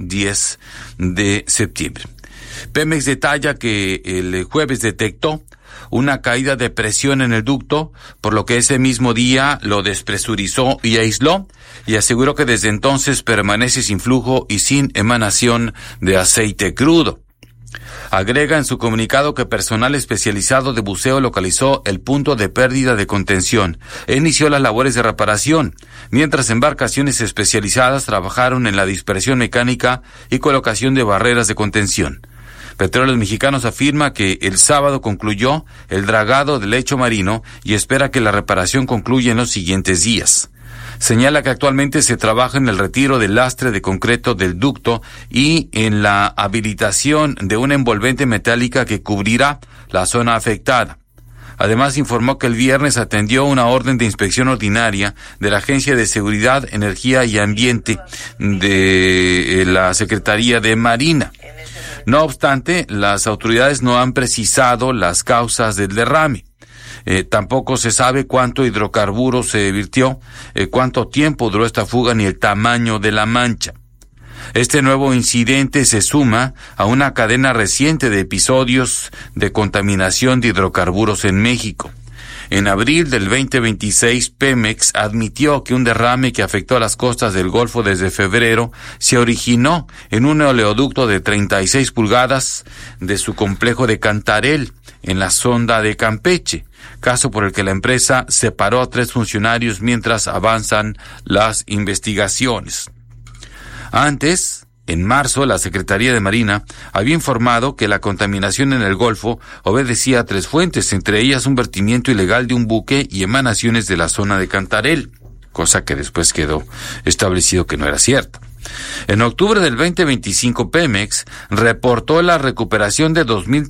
10 de septiembre. Pemex detalla que el jueves detectó una caída de presión en el ducto, por lo que ese mismo día lo despresurizó y aisló, y aseguró que desde entonces permanece sin flujo y sin emanación de aceite crudo. Agrega en su comunicado que personal especializado de buceo localizó el punto de pérdida de contención e inició las labores de reparación, mientras embarcaciones especializadas trabajaron en la dispersión mecánica y colocación de barreras de contención. Petróleos Mexicanos afirma que el sábado concluyó el dragado del lecho marino y espera que la reparación concluya en los siguientes días. Señala que actualmente se trabaja en el retiro del lastre de concreto del ducto y en la habilitación de una envolvente metálica que cubrirá la zona afectada. Además, informó que el viernes atendió una orden de inspección ordinaria de la Agencia de Seguridad, Energía y Ambiente de la Secretaría de Marina. No obstante, las autoridades no han precisado las causas del derrame. Tampoco se sabe cuánto hidrocarburo se vertió, cuánto tiempo duró esta fuga ni el tamaño de la mancha. Este nuevo incidente se suma a una cadena reciente de episodios de contaminación de hidrocarburos en México. En abril del 2026, Pemex admitió que un derrame que afectó a las costas del Golfo desde febrero se originó en un oleoducto de 36 pulgadas de su complejo de Cantarell, en la sonda de Campeche, caso por el que la empresa separó a 3 funcionarios mientras avanzan las investigaciones. Antes, en marzo, la Secretaría de Marina había informado que la contaminación en el Golfo obedecía a 3 fuentes, entre ellas un vertimiento ilegal de un buque y emanaciones de la zona de Cantarell, cosa que después quedó establecido que no era cierta. En octubre del 2025, Pemex reportó la recuperación de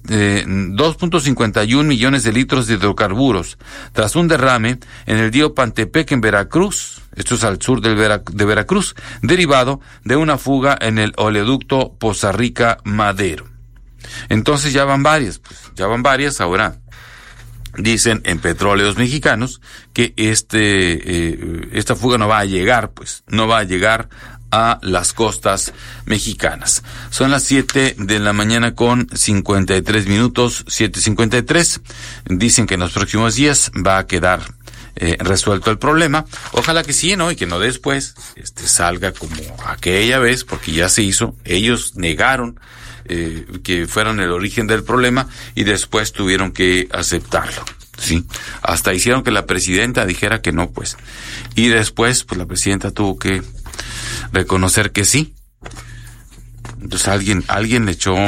2.51 millones de litros de hidrocarburos tras un derrame en el río Pantepec en Veracruz. Esto es al sur de Veracruz, derivado de una fuga en el oleoducto Poza Rica Madero. Entonces ya van varias. Ahora dicen en Petróleos Mexicanos que esta fuga no va a llegar a las costas mexicanas. Son las 7 de la mañana con 53 minutos, 7:53. Dicen que en los próximos días va a quedar resuelto el problema. Ojalá que sí, ¿no? Y que no después salga como aquella vez, porque ya se hizo. Ellos negaron que fueron el origen del problema y después tuvieron que aceptarlo. Sí, hasta hicieron que la presidenta dijera que no, pues. Y después, pues la presidenta tuvo que reconocer que sí. Entonces alguien le echó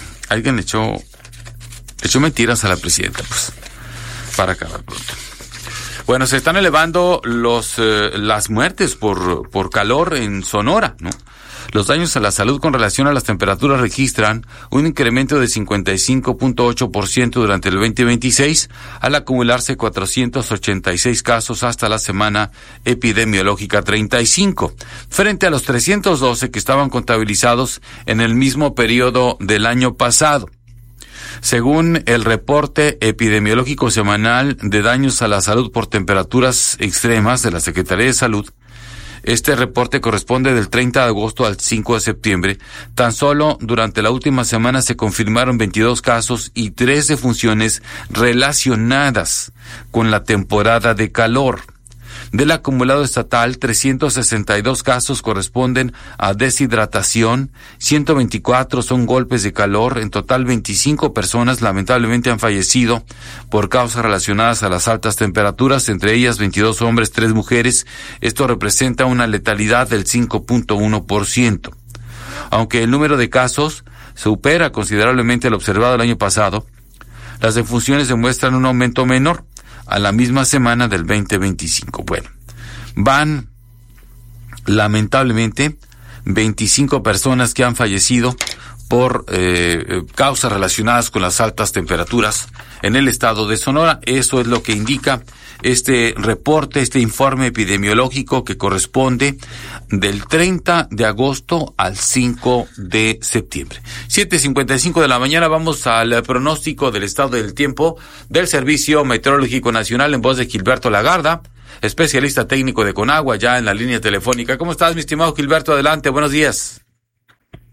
mentiras a la presidenta, pues, para acabar pronto. Bueno, se están elevando las muertes por calor en Sonora, ¿no? Los daños a la salud con relación a las temperaturas registran un incremento de 55.8% durante el 2026, al acumularse 486 casos hasta la semana epidemiológica 35, frente a los 312 que estaban contabilizados en el mismo periodo del año pasado. Según el reporte epidemiológico semanal de daños a la salud por temperaturas extremas de la Secretaría de Salud, este reporte corresponde del 30 de agosto al 5 de septiembre. Tan solo durante la última semana se confirmaron 22 casos y 3 defunciones relacionadas con la temporada de calor. Del acumulado estatal, 362 casos corresponden a deshidratación, 124 son golpes de calor. En total, 25 personas lamentablemente han fallecido por causas relacionadas a las altas temperaturas, entre ellas 22 hombres, 3 mujeres. Esto representa una letalidad del 5.1%. Aunque el número de casos supera considerablemente el observado el año pasado, las defunciones demuestran un aumento menor a la misma semana del 2025. Bueno, van lamentablemente 25 personas que han fallecido por causas relacionadas con las altas temperaturas en el estado de Sonora. Eso es lo que indica este reporte, este informe epidemiológico que corresponde del 30 de agosto al 5 de septiembre. 7:55 de la mañana, vamos al pronóstico del estado del tiempo del Servicio Meteorológico Nacional en voz de Gilberto Lagarda, especialista técnico de Conagua, ya en la línea telefónica. ¿Cómo estás, mi estimado Gilberto? Adelante, buenos días.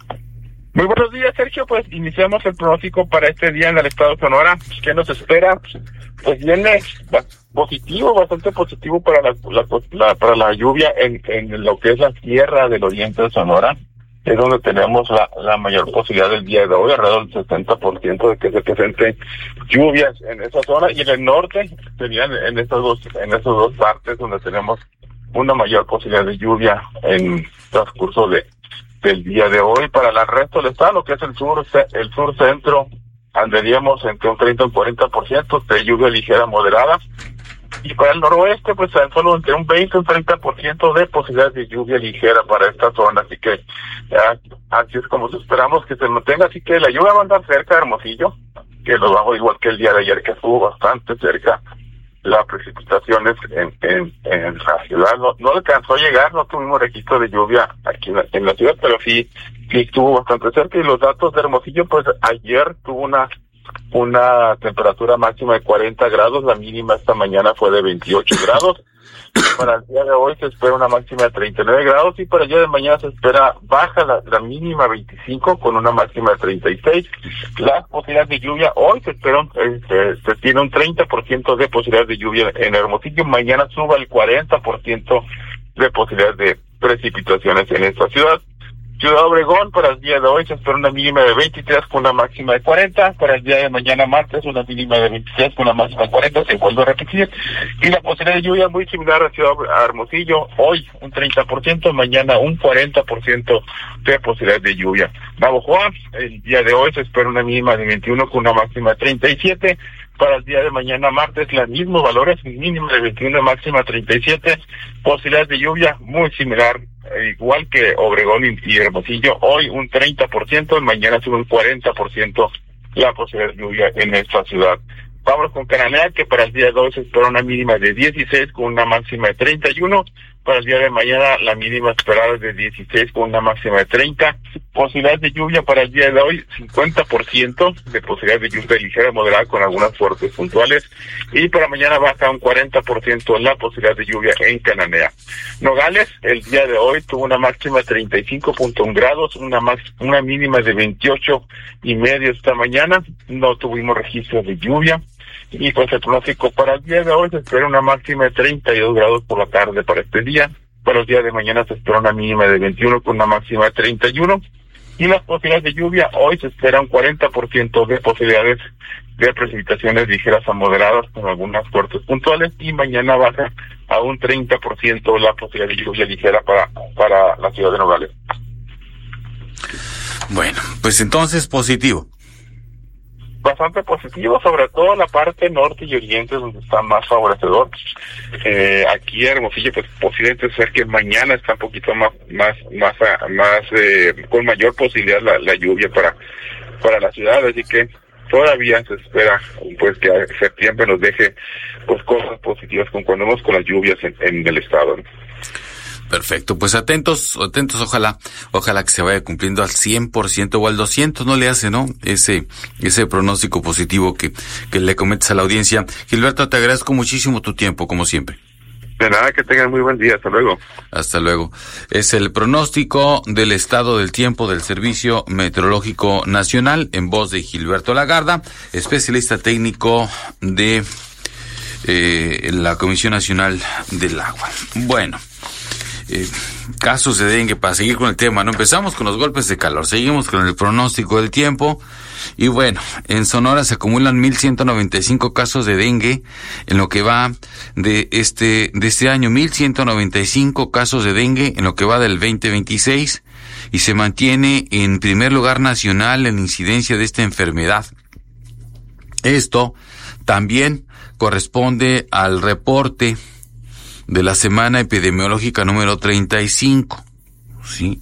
Muy buenos días, Sergio. Pues iniciamos el pronóstico para este día en el estado de Sonora. ¿Qué nos espera? Pues viene positivo, bastante positivo para la lluvia en lo que es la sierra del oriente de Sonora. Es donde tenemos la mayor posibilidad del día de hoy, alrededor del 70% de que se presenten lluvias en esa zona, y en el norte serían en esas dos partes donde tenemos una mayor posibilidad de lluvia en transcurso del día de hoy. Para el resto del estado, lo que es el sur centro, andaríamos entre un 30 y un 40% de lluvia ligera moderada. Y para el noroeste, pues solo entre un 20 y un 30% de posibilidad de lluvia ligera para esta zona. Así que así es como esperamos que se mantenga. Así que la lluvia va a andar cerca de Hermosillo, que lo vamos igual que el día de ayer, que estuvo bastante cerca. Las precipitaciones en la ciudad no alcanzó a llegar, no tuvimos registro de lluvia aquí en la ciudad, pero sí estuvo bastante cerca. Y los datos de Hermosillo, pues ayer tuvo una temperatura máxima de 40 grados, la mínima esta mañana fue de 28 grados. Para el día de hoy se espera una máxima de 39 grados y para el día de mañana se espera baja la mínima 25 con una máxima de 36. Las posibilidades de lluvia hoy se tiene un 30% de posibilidades de lluvia en Hermosillo, mañana suba el 40% de posibilidades de precipitaciones en esta ciudad. Ciudad Obregón, para el día de hoy se espera una mínima de 23 con una máxima de 40. Para el día de mañana martes una mínima de 23 con una máxima de 40, se vuelve a repetir. Y la posibilidad de lluvia muy similar a Hermosillo, hoy un 30%, mañana un 40% de posibilidad de lluvia. Navojoa, el día de hoy se espera una mínima de 21 con una máxima de 37. Para el día de mañana martes, los mismos valores, mínima de 21, máxima 37. Posibilidades de lluvia muy similar, igual que Obregón y Hermosillo. Hoy un 30%, mañana sube un 40% la posibilidad de lluvia en esta ciudad. Vamos con Cananea, que para el día de hoy se espera una mínima de 16 con una máxima de 31. Para el día de mañana la mínima esperada es de 16 con una máxima de 30. Posibilidades de lluvia para el día de hoy, 50% de posibilidades de lluvia ligera moderada con algunas fuertes puntuales. Y para mañana baja un 40% la posibilidad de lluvia en Cananea. Nogales, el día de hoy tuvo una máxima de 35.1 grados, una mínima de 28.5 esta mañana. No tuvimos registro de lluvia. Y pues el pronóstico para el día de hoy se espera una máxima de 32 grados por la tarde para este día. Para el día de mañana se espera una mínima de 21 con una máxima de 31. Y las posibilidades de lluvia, hoy se espera un 40% de posibilidades de precipitaciones ligeras a moderadas con algunas fuertes puntuales. Y mañana baja a un 30% la posibilidad de lluvia ligera para la ciudad de Nogales. Bueno, pues entonces positivo. Bastante positivo, sobre todo la parte norte y oriente donde está más favorecedor. Aquí en Hermosillo, pues posiblemente ser que mañana está un poquito más con mayor posibilidad la lluvia para la ciudad, así que todavía se espera pues que septiembre nos deje pues cosas positivas con las lluvias en el estado, ¿no? Perfecto, pues atentos, ojalá que se vaya cumpliendo al 100% o al 200%, no le hace, ¿no? Ese pronóstico positivo que le comentas a la audiencia. Gilberto, te agradezco muchísimo tu tiempo, como siempre. De nada, que tengan muy buen día, hasta luego. Hasta luego. Es el pronóstico del estado del tiempo del Servicio Meteorológico Nacional en voz de Gilberto Lagarda, especialista técnico de la Comisión Nacional del Agua. Bueno. Casos de dengue, para seguir con el tema, ¿no? Empezamos con los golpes de calor, seguimos con el pronóstico del tiempo, y bueno, en Sonora se acumulan 1,195 casos de dengue en lo que va de este año, 1,195 casos de dengue en lo que va del 2026, y se mantiene en primer lugar nacional en incidencia de esta enfermedad. Esto también corresponde al reporte de la semana epidemiológica número 35, ¿sí?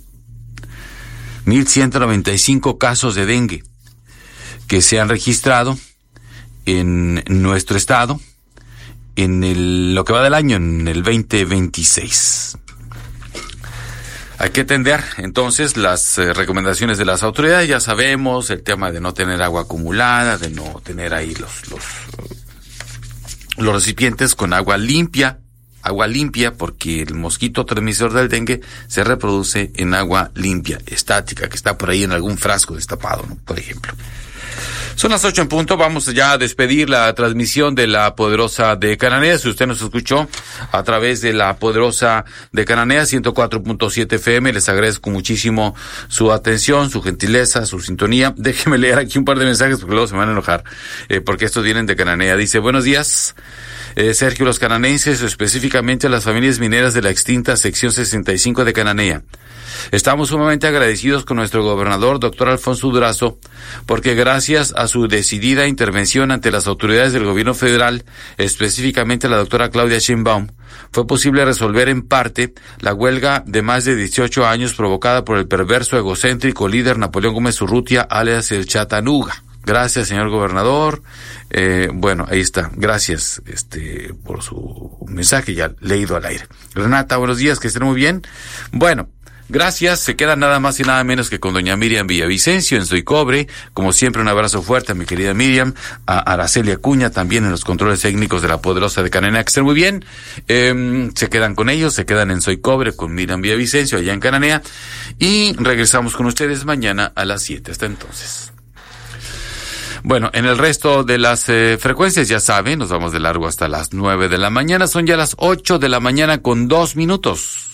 1,195 casos de dengue que se han registrado en nuestro estado en lo que va del año, en el 2026. Hay que atender entonces las recomendaciones de las autoridades. Ya sabemos el tema de no tener agua acumulada, de no tener ahí los recipientes con agua limpia, agua limpia, porque el mosquito transmisor del dengue se reproduce en agua limpia, estática, que está por ahí en algún frasco destapado, ¿no? Por ejemplo. Son las 8 en punto, vamos ya a despedir la transmisión de La Poderosa de Cananea. Si usted nos escuchó a través de La Poderosa de Cananea, 104.7 FM, les agradezco muchísimo su atención, su gentileza, su sintonía. Déjeme leer aquí un par de mensajes porque luego se me van a enojar, porque estos vienen de Cananea. Dice, buenos días, Sergio, los cananenses, específicamente las familias mineras de la extinta sección 65 de Cananea. Estamos sumamente agradecidos con nuestro gobernador, doctor Alfonso Durazo, porque gracias a su decidida intervención ante las autoridades del gobierno federal, específicamente la doctora Claudia Sheinbaum, fue posible resolver en parte la huelga de más de 18 años provocada por el perverso, egocéntrico líder Napoleón Gómez Urrutia, alias el Chatanuga. Gracias, señor gobernador. Bueno, ahí está. Gracias, por su mensaje ya leído al aire. Renata, buenos días, que estén muy bien. Bueno, gracias, se queda nada más y nada menos que con doña Miriam Villavicencio en Soy Cobre. Como siempre, un abrazo fuerte a mi querida Miriam, a Araceli Acuña también en los controles técnicos de La Poderosa de Cananea, que estén muy bien. Se quedan con ellos, se quedan en Soy Cobre con Miriam Villavicencio allá en Cananea, y regresamos con ustedes mañana a las 7. Hasta entonces. Bueno, en el resto de las frecuencias, ya saben, nos vamos de largo hasta las 9 de la mañana. Son ya las 8 de la mañana con 2 minutos.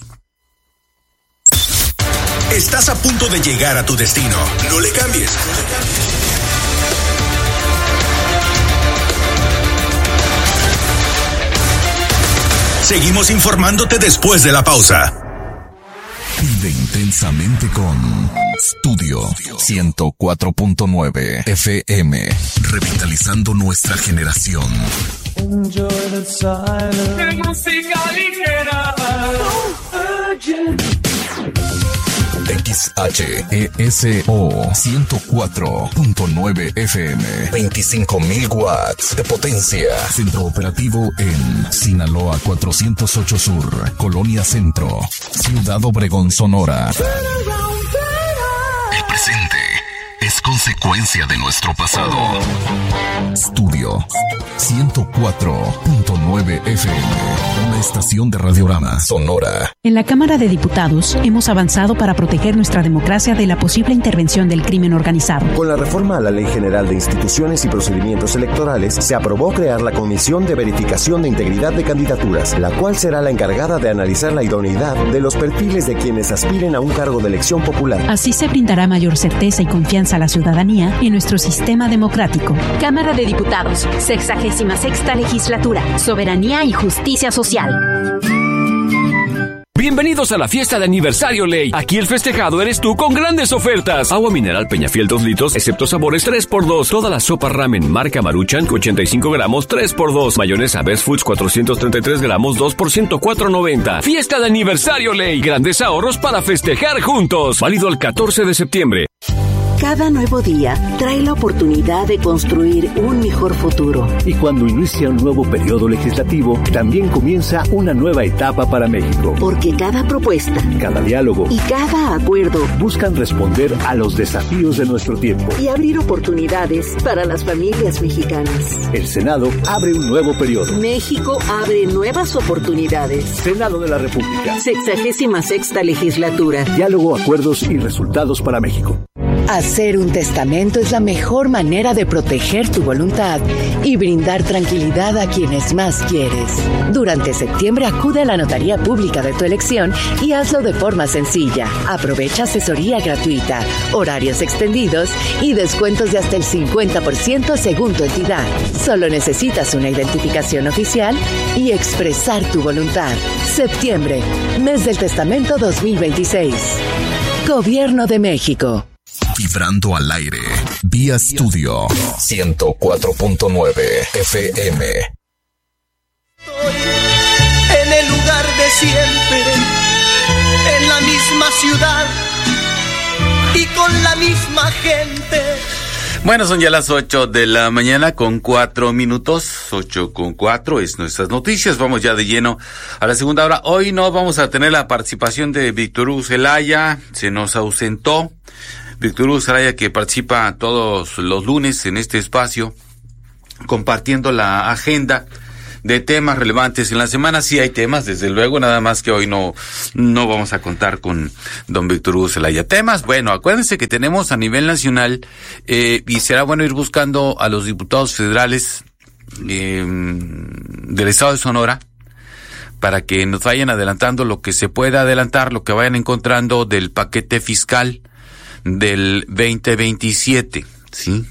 Estás a punto de llegar a tu destino. No le cambies. Seguimos informándote después de la pausa. Vive intensamente con Studio 104.9 FM, revitalizando nuestra generación. Enjoy the silence. Música ligera. XHESO 104.9 FM, 25,000 watts de potencia. Centro operativo en Sinaloa 408 Sur, Colonia Centro, Ciudad Obregón, Sonora. El presente es consecuencia de nuestro pasado. Studio 104.9 FM, una estación de Radiorama Sonora. En la Cámara de Diputados hemos avanzado para proteger nuestra democracia de la posible intervención del crimen organizado. Con la reforma a la Ley General de Instituciones y Procedimientos Electorales, se aprobó crear la Comisión de Verificación de Integridad de Candidaturas, la cual será la encargada de analizar la idoneidad de los perfiles de quienes aspiren a un cargo de elección popular. Así se brindará mayor certeza y confianza a la ciudadanía en nuestro sistema democrático. Cámara de Diputados, 66ª Legislatura, Soberanía y Justicia Social. Bienvenidos a la fiesta de aniversario Ley. Aquí el festejado eres tú con grandes ofertas. Agua mineral Peñafiel 2 litros, excepto sabores 3x2. Toda la sopa ramen marca Maruchan 85 gramos 3x2. Mayonesa Best Foods 433 gramos 2 por 104.90. Fiesta de aniversario Ley. Grandes ahorros para festejar juntos. Válido el 14 de septiembre. Cada nuevo día trae la oportunidad de construir un mejor futuro. Y cuando inicia un nuevo periodo legislativo, también comienza una nueva etapa para México. Porque cada propuesta, cada diálogo y cada acuerdo buscan responder a los desafíos de nuestro tiempo y abrir oportunidades para las familias mexicanas. El Senado abre un nuevo periodo. México abre nuevas oportunidades. Senado de la República. 66ª Legislatura. Diálogo, acuerdos y resultados para México. Hacer un testamento es la mejor manera de proteger tu voluntad y brindar tranquilidad a quienes más quieres. Durante septiembre acude a la notaría pública de tu elección y hazlo de forma sencilla. Aprovecha asesoría gratuita, horarios extendidos y descuentos de hasta el 50% según tu entidad. Solo necesitas una identificación oficial y expresar tu voluntad. Septiembre, mes del testamento 2026. Gobierno de México. Vibrando al aire, vía Studio 104.9 FM. En el lugar de siempre, en la misma ciudad y con la misma gente. Bueno, son ya las 8 de la mañana con 4 minutos, 8:04 es nuestras noticias. Vamos ya de lleno a la segunda hora. Hoy no vamos a tener la participación de Víctor Hugo Zelaya, se nos ausentó. Víctor Hugo Zelaya, que participa todos los lunes en este espacio, compartiendo la agenda, de temas relevantes en la semana. Sí hay temas, desde luego, nada más que hoy no vamos a contar con don Víctor Hugo Zelaya. Temas, bueno, acuérdense que tenemos a nivel nacional, y será bueno ir buscando a los diputados federales del estado de Sonora, para que nos vayan adelantando lo que se pueda adelantar, lo que vayan encontrando del paquete fiscal del 2027, ¿sí?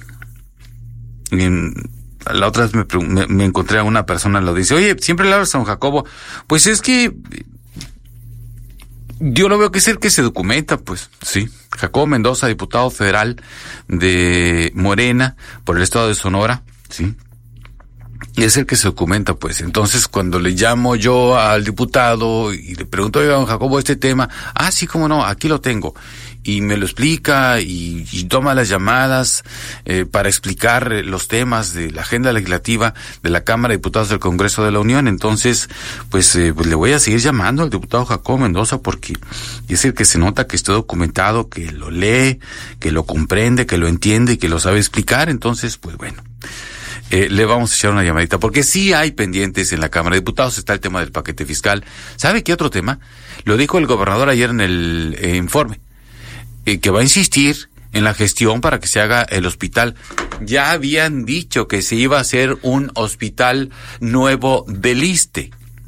La otra vez me encontré a una persona, lo dice, oye, siempre le hablas a don Jacobo. Pues es que yo lo veo que es el que se documenta, pues, sí. Jacobo Mendoza, diputado federal de Morena por el estado de Sonora, sí. Y es el que se documenta, pues. Entonces, cuando le llamo yo al diputado y le pregunto, oiga, don Jacobo, este tema, sí, cómo no, aquí lo tengo. Y me lo explica y toma las llamadas para explicar los temas de la agenda legislativa de la Cámara de Diputados del Congreso de la Unión. Entonces, pues le voy a seguir llamando al diputado Jacobo Mendoza, porque es el que se nota que está documentado, que lo lee, que lo comprende, que lo entiende y que lo sabe explicar. Entonces, pues bueno, le vamos a echar una llamadita, porque sí hay pendientes en la Cámara de Diputados. Está el tema del paquete fiscal. ¿Sabe qué otro tema? Lo dijo el gobernador ayer en el informe, que va a insistir en la gestión para que se haga el hospital. Ya habían dicho que se iba a hacer un hospital nuevo del ISSSTE.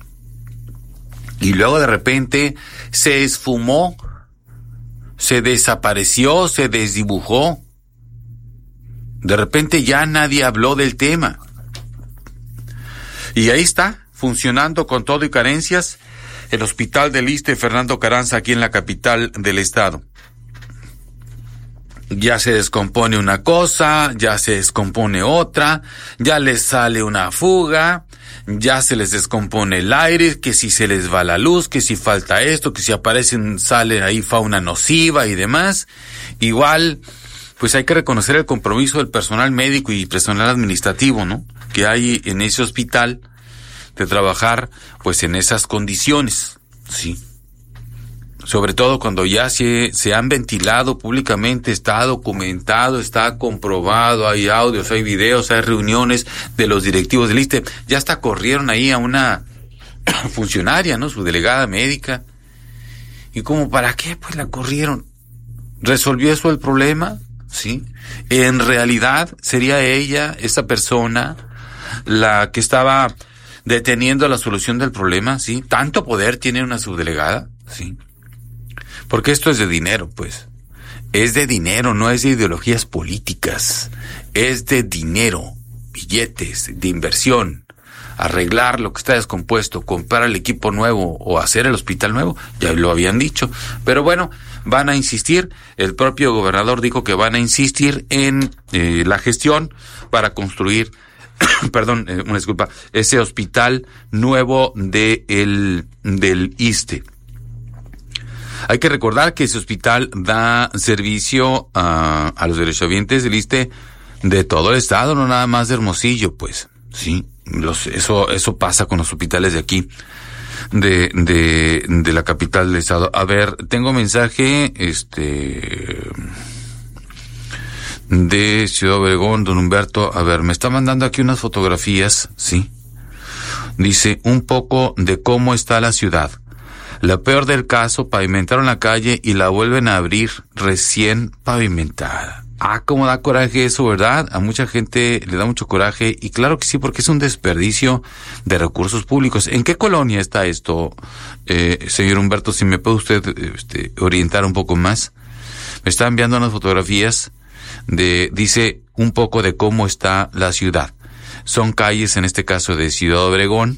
Y luego de repente se esfumó, se desapareció, se desdibujó. De repente ya nadie habló del tema. Y ahí está, funcionando con todo y carencias, el hospital del ISSSTE Fernando Carranza, aquí en la capital del estado. Ya se descompone una cosa, ya se descompone otra, ya les sale una fuga, ya se les descompone el aire, que si se les va la luz, que si falta esto, que si sale ahí fauna nociva y demás. Igual, pues hay que reconocer el compromiso del personal médico y personal administrativo, ¿no?, que hay en ese hospital, de trabajar pues en esas condiciones, sí. Sobre todo cuando ya se han ventilado públicamente, está documentado, está comprobado, hay audios, hay videos, hay reuniones de los directivos del ISSSTE. Ya hasta corrieron ahí a una funcionaria, ¿no?, su delegada médica. ¿Y cómo para qué? Pues la corrieron. ¿Resolvió eso el problema? Sí. En realidad sería ella, esa persona, la que estaba deteniendo la solución del problema, ¿sí? Tanto poder tiene una subdelegada, ¿sí? Porque esto es de dinero, pues. Es de dinero, no es de ideologías políticas. Es de dinero, billetes, de inversión. Arreglar lo que está descompuesto, comprar el equipo nuevo o hacer el hospital nuevo, ya lo habían dicho. Pero bueno, van a insistir. El propio gobernador dijo que van a insistir en la gestión para construir, una disculpa, ese hospital nuevo del ISSSTE. Hay que recordar que ese hospital da servicio a los derechohabientes del ISSSTE de todo el estado, no nada más de Hermosillo, pues, sí. Eso pasa con los hospitales de aquí, de la capital del estado. A ver, tengo mensaje, de Ciudad Obregón, don Humberto. A ver, me está mandando aquí unas fotografías, sí. Dice, un poco de cómo está la ciudad. La peor del caso, pavimentaron la calle y la vuelven a abrir recién pavimentada. Cómo da coraje eso, ¿verdad? A mucha gente le da mucho coraje, y claro que sí, porque es un desperdicio de recursos públicos. ¿En qué colonia está esto, señor Humberto? Si me puede usted orientar un poco más. Me está enviando unas fotografías dice un poco de cómo está la ciudad. Son calles, en este caso de Ciudad Obregón,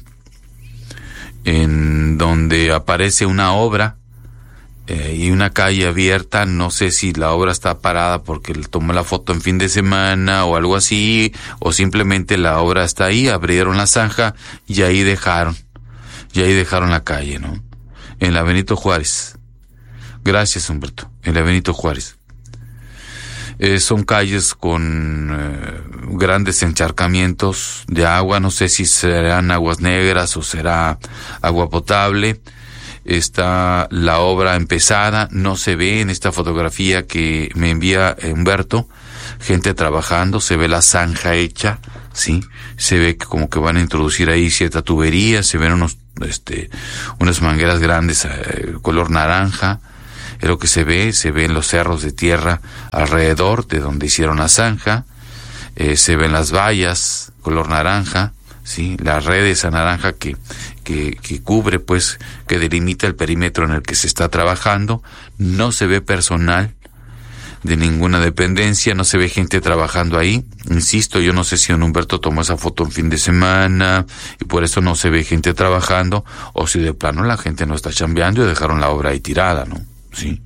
en donde aparece una obra y una calle abierta. No sé si la obra está parada porque le tomó la foto en fin de semana o algo así, o simplemente la obra está ahí, abrieron la zanja y ahí dejaron la calle, ¿no? En la Benito Juárez. Gracias, Humberto. En la Benito Juárez. Son calles con grandes encharcamientos de agua. No sé si serán aguas negras o será agua potable. está la obra empezada, no se ve en esta fotografía que me envía Humberto, gente trabajando, se ve la zanja hecha, sí, se ve que como que van a introducir ahí cierta tubería, se ven unas mangueras grandes color naranja, es lo que se ven los cerros de tierra alrededor de donde hicieron la zanja, se ven las vallas color naranja, sí, la red esa naranja que cubre, pues, que delimita el perímetro en el que se está trabajando. No se ve personal de ninguna dependencia, no se ve gente trabajando ahí. Insisto, yo no sé si don Humberto tomó esa foto en fin de semana y por eso no se ve gente trabajando, o si de plano la gente no está chambeando y dejaron la obra ahí tirada, ¿no? Sí.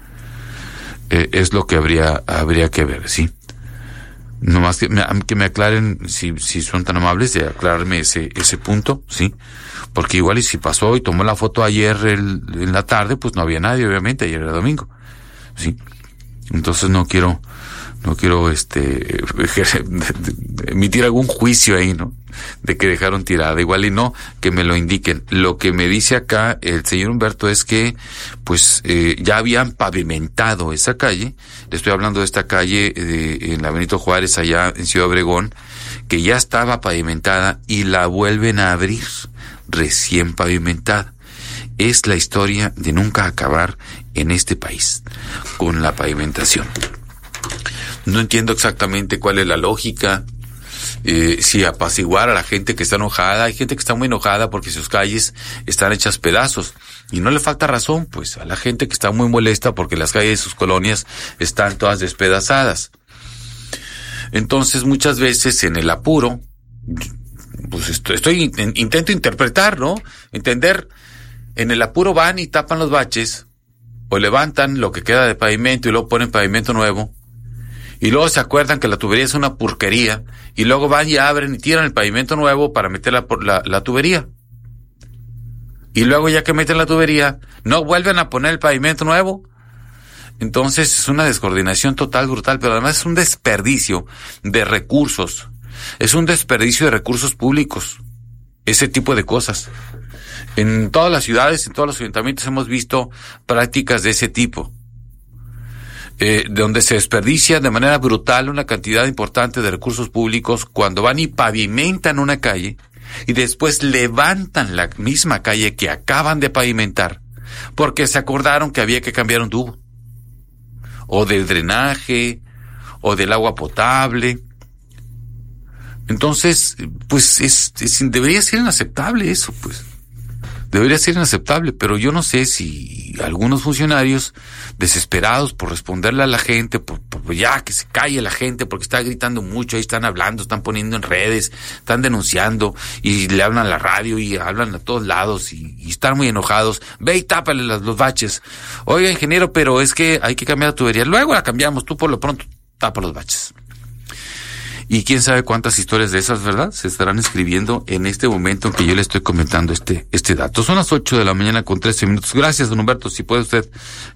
Es lo que habría que ver, sí. Nomás que me aclaren, si son tan amables de aclararme ese punto, sí. Porque igual y si pasó y tomó la foto ayer en la tarde, pues no había nadie, obviamente, ayer era domingo, sí. Entonces no quiero emitir algún juicio ahí, ¿no? De que dejaron tirada, igual y no, que me lo indiquen. Lo que me dice acá el señor Humberto es que, pues, ya habían pavimentado esa calle. Le estoy hablando de esta calle en la Benito Juárez, allá en Ciudad Obregón, que ya estaba pavimentada y la vuelven a abrir, recién pavimentada. Es la historia de nunca acabar en este país con la pavimentación. No entiendo exactamente cuál es la lógica, si apaciguar a la gente que está enojada. Hay gente que está muy enojada porque sus calles están hechas pedazos y no le falta razón, pues, a la gente que está muy molesta porque las calles de sus colonias están todas despedazadas. Entonces, muchas veces en el apuro, pues intento interpretar, ¿no? Entender. En el apuro van y tapan los baches, o levantan lo que queda de pavimento y luego ponen pavimento nuevo, y luego se acuerdan que la tubería es una porquería, y luego van y abren y tiran el pavimento nuevo para meter la tubería. Y luego ya que meten la tubería, no vuelven a poner el pavimento nuevo. Entonces es una descoordinación total, brutal, pero además es un desperdicio de recursos. Es un desperdicio de recursos públicos. Ese tipo de cosas. En todas las ciudades, en todos los ayuntamientos hemos visto prácticas de ese tipo, donde se desperdicia de manera brutal una cantidad importante de recursos públicos cuando van y pavimentan una calle y después levantan la misma calle que acaban de pavimentar porque se acordaron que había que cambiar un tubo, o del drenaje, o del agua potable. Entonces, pues debería ser inaceptable eso, pues. Debería ser inaceptable, pero yo no sé si algunos funcionarios, desesperados por responderle a la gente, por ya que se calle la gente porque está gritando mucho, ahí están hablando, están poniendo en redes, están denunciando y le hablan a la radio y hablan a todos lados y están muy enojados. Ve y tápale los baches. Oiga, ingeniero, pero es que hay que cambiar la tubería. Luego la cambiamos, tú por lo pronto tapa los baches. Y quién sabe cuántas historias de esas, ¿verdad?, se estarán escribiendo en este momento en que yo le estoy comentando este dato. Son las 8 de la mañana con 13 minutos. Gracias, don Humberto. Si puede usted,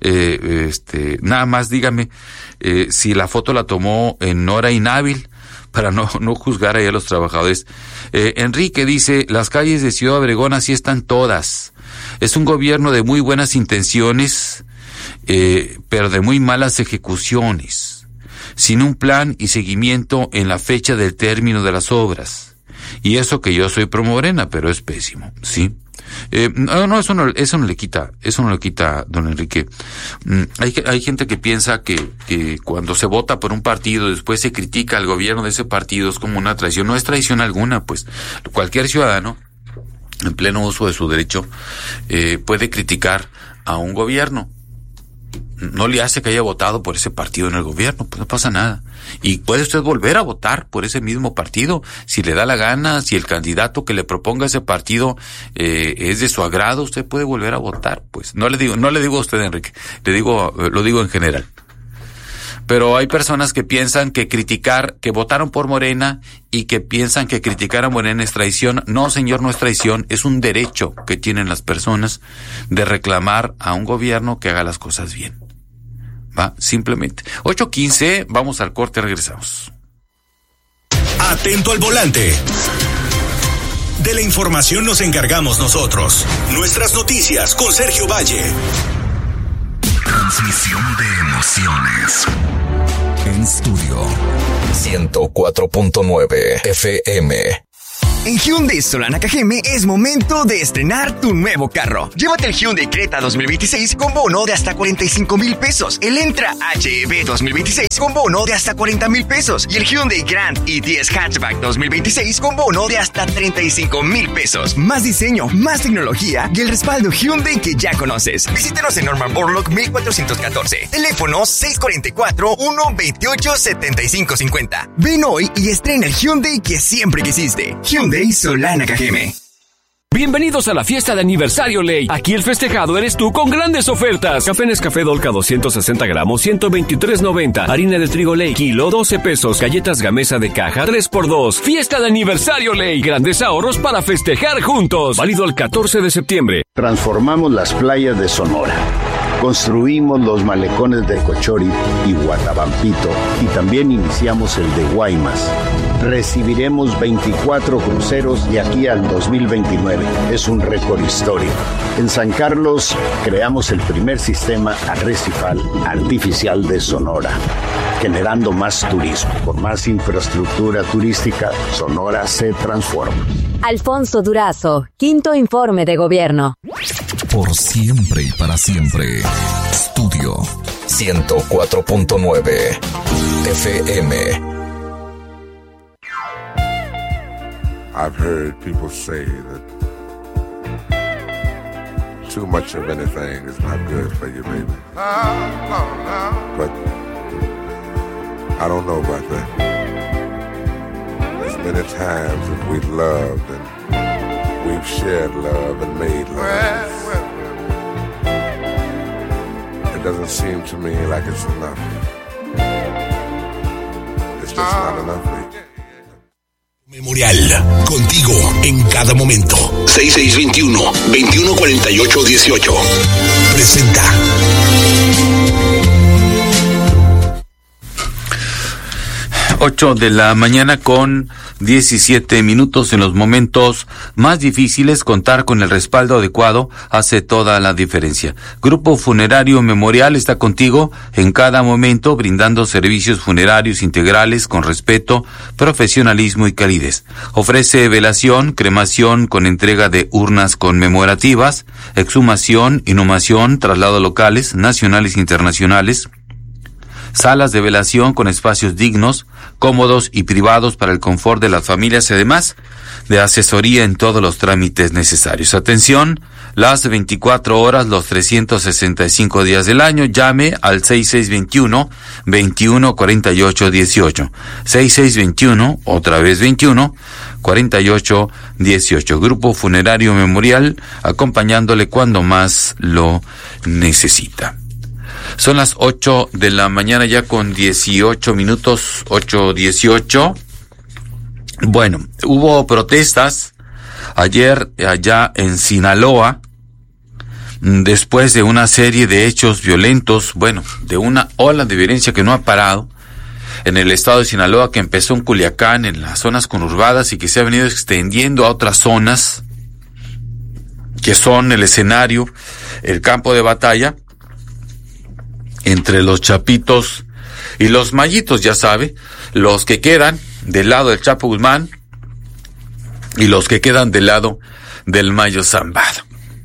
nada más dígame, si la foto la tomó en hora inhábil, para no juzgar ahí a los trabajadores. Enrique dice, las calles de Ciudad Obregón así están todas. Es un gobierno de muy buenas intenciones, pero de muy malas ejecuciones, sin un plan y seguimiento en la fecha del término de las obras. Y eso que yo soy pro Morena, pero es pésimo, ¿sí? Eso no le quita, don Enrique. Hay gente que piensa que cuando se vota por un partido, después se critica al gobierno de ese partido, es como una traición. No es traición alguna, pues. Cualquier ciudadano, en pleno uso de su derecho, puede criticar a un gobierno. No le hace que haya votado por ese partido en el gobierno, pues no pasa nada. Y puede usted volver a votar por ese mismo partido, si le da la gana, si el candidato que le proponga ese partido es de su agrado, usted puede volver a votar, pues. No le digo a usted, Enrique, lo digo en general. Pero hay personas que piensan que votaron por Morena y que piensan que criticar a Morena es traición. No, señor, no es traición, es un derecho que tienen las personas de reclamar a un gobierno que haga las cosas bien. Va, simplemente. 8:15, vamos al corte, regresamos. Atento al volante. De la información nos encargamos nosotros. Nuestras noticias con Sergio Valle. Transmisión de emociones. En estudio 104.9 FM. En Hyundai Solana Cajeme es momento de estrenar tu nuevo carro. Llévate el Hyundai Creta 2026 con bono de hasta 45,000 pesos. El Entra HEV 2026 con bono de hasta 40,000 pesos. Y el Hyundai Grand i10 Hatchback 2026 con bono de hasta 35,000 pesos. Más diseño, más tecnología y el respaldo Hyundai que ya conoces. Visítanos en Norman Borlaug 1414. Teléfono 644-128-7550. Ven hoy y estrena el Hyundai que siempre quisiste. Hyundai Solana Cajeme. Bienvenidos a la fiesta de aniversario Ley. Aquí el festejado eres tú con grandes ofertas. Café Nescafé Dolca 260 gramos, 123.90. Harina de trigo Ley, kilo, 12 pesos. Galletas Gamesa de caja, 3x2. Fiesta de aniversario Ley. Grandes ahorros para festejar juntos. Válido el 14 de septiembre. Transformamos las playas de Sonora. Construimos los malecones de Cochori y Guatabampito y también iniciamos el de Guaymas. Recibiremos 24 cruceros de aquí al 2029. Es un récord histórico. En San Carlos creamos el primer sistema arrecifal artificial de Sonora, generando más turismo. Por más infraestructura turística, Sonora se transforma. Alfonso Durazo, quinto informe de gobierno. Por siempre y para siempre. Estudio 104.9 FM. I've heard people say that too much of anything is not good for you, baby. But I don't know about that. There's many times that we've loved and we've shared love and made love. It doesn't seem to me like it's enough. It's just not enough, baby. Memorial, contigo en cada momento. 6621-2148-18. Presenta. Ocho de la mañana con 17 minutos. En los momentos más difíciles, contar con el respaldo adecuado hace toda la diferencia. Grupo Funerario Memorial está contigo en cada momento, brindando servicios funerarios integrales con respeto, profesionalismo y calidez. Ofrece velación, cremación con entrega de urnas conmemorativas, exhumación, inhumación, traslado locales, nacionales e internacionales, salas de velación con espacios dignos, cómodos y privados para el confort de las familias, además de asesoría en todos los trámites necesarios. Atención, las 24 horas, los 365 días del año. Llame al 6621-2148-18. 6621, otra vez 21-48-18. Grupo Funerario Memorial, acompañándole cuando más lo necesita. Son las 8 de la mañana ya con 18 minutos, 8:18. Bueno, hubo protestas ayer allá en Sinaloa, después de una serie de hechos violentos, bueno, de una ola de violencia que no ha parado en el estado de Sinaloa, que empezó en Culiacán, en las zonas conurbadas, y que se ha venido extendiendo a otras zonas, que son el escenario, el campo de batalla, entre los chapitos y los mayitos, ya sabe, los que quedan del lado del Chapo Guzmán y los que quedan del lado del Mayo Zambada.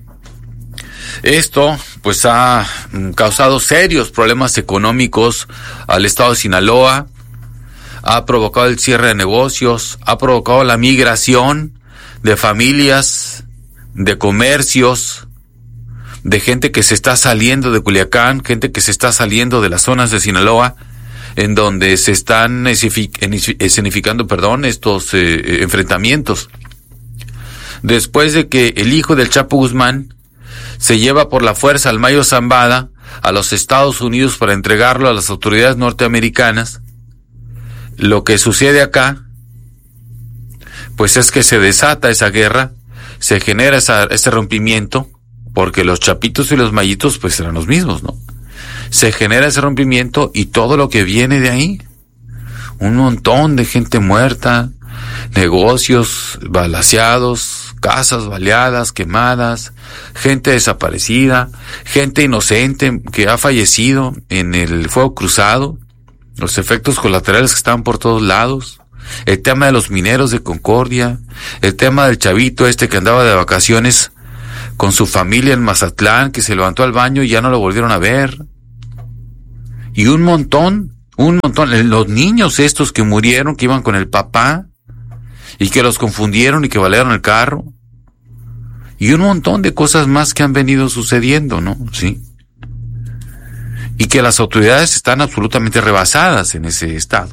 Esto, pues, ha causado serios problemas económicos al estado de Sinaloa, ha provocado el cierre de negocios, ha provocado la migración de familias, de comercios, de gente que se está saliendo de Culiacán, gente que se está saliendo de las zonas de Sinaloa, en donde se están escenificando, estos enfrentamientos. Después de que el hijo del Chapo Guzmán se lleva por la fuerza al Mayo Zambada a los Estados Unidos para entregarlo a las autoridades norteamericanas, lo que sucede acá, pues es que se desata esa guerra, se genera ese rompimiento, porque los chapitos y los mayitos pues eran los mismos, ¿no? Se genera ese rompimiento y todo lo que viene de ahí, un montón de gente muerta, negocios balaceados, casas baleadas, quemadas, gente desaparecida, gente inocente que ha fallecido en el fuego cruzado, los efectos colaterales que estaban por todos lados, el tema de los mineros de Concordia, el tema del chavito que andaba de vacaciones con su familia en Mazatlán, que se levantó al baño y ya no lo volvieron a ver, y un montón, los niños estos que murieron, que iban con el papá, y que los confundieron y que balearon el carro, y un montón de cosas más que han venido sucediendo, ¿no? Sí. Y que las autoridades están absolutamente rebasadas en ese estado.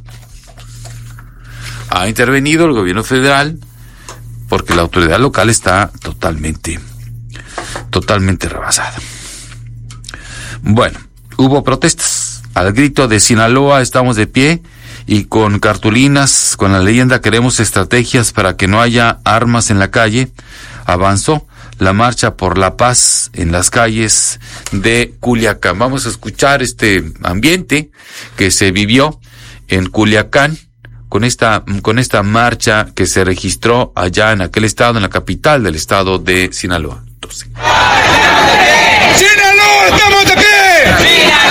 Ha intervenido el gobierno federal porque la autoridad local está totalmente rebasada. Bueno, hubo protestas. Al grito de Sinaloa estamos de pie, y con cartulinas con la leyenda queremos estrategias para que no haya armas en la calle, avanzó la marcha por la paz en las calles de Culiacán. Vamos a escuchar este ambiente que se vivió en Culiacán con esta marcha que se registró allá en aquel estado, en la capital del estado de Sinaloa. Entonces, ¡Sinaloa, estamos de pie!